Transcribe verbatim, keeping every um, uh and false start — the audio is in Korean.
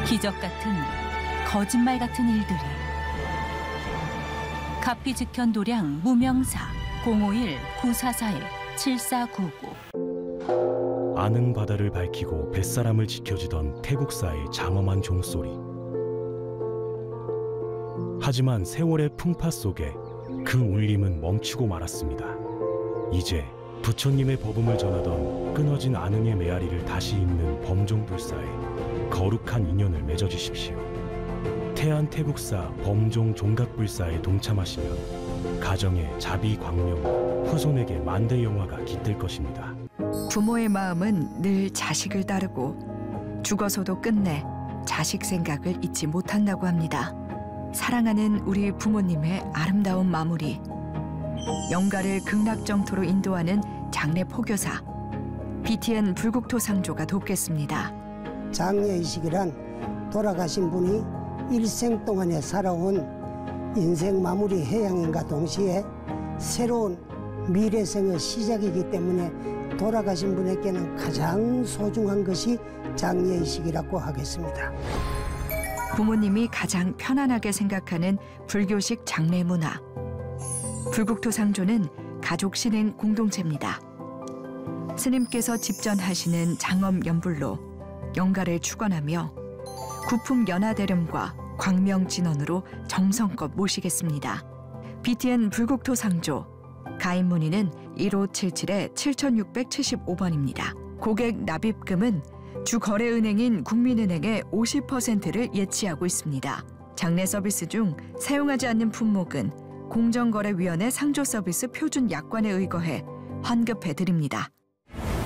기적 같은, 거짓말 같은 일들이. 가피직현도량 무명사 공오일 구사사일 칠사구구. 아는 바다를 밝히고 뱃사람을 지켜주던 태국사의 장엄한 종소리. 하지만 세월의 풍파 속에 그 울림은 멈추고 말았습니다. 이제 부처님의 법음을 전하던 끊어진 아능의 메아리를 다시 잇는 범종불사에 거룩한 인연을 맺어주십시오. 태안 태국사 범종 종각불사에 동참하시면 가정의 자비 광명, 후손에게 만대 영화가 깃들 것입니다. 부모의 마음은 늘 자식을 따르고 죽어서도 끝내 자식 생각을 잊지 못한다고 합니다. 사랑하는 우리 부모님의 아름다운 마무리. 영가를 극락정토로 인도하는 장례 포교사 비티엔 불국토상조가 돕겠습니다. 장례의식이란 돌아가신 분이 일생 동안에 살아온 인생 마무리 해양인과 동시에 새로운 미래생의 시작이기 때문에 돌아가신 분에게는 가장 소중한 것이 장례의식이라고 하겠습니다. 부모님이 가장 편안하게 생각하는 불교식 장례 문화. 불국토상조는 가족 신행 공동체입니다. 스님께서 집전하시는 장엄 연불로 영가를 축원하며 구품 연화대름과 광명진언으로 정성껏 모시겠습니다. 비티엔 불국토상조 가입 문의는 일오칠칠 칠육칠오 번입니다. 고객 납입금은 주 거래은행인 국민은행의 오십 퍼센트를 예치하고 있습니다. 장례 서비스 중 사용하지 않는 품목은 공정거래위원회 상조 서비스 표준 약관에 의거해 환급해 드립니다.